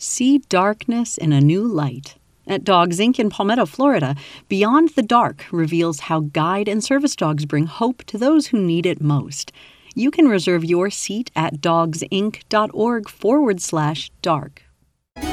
See darkness in a new light. At Dogs Inc. in Palmetto, Florida, Beyond the Dark reveals how guide and service dogs bring hope to those who need it most. You can reserve your seat at dogsinc.org/dark.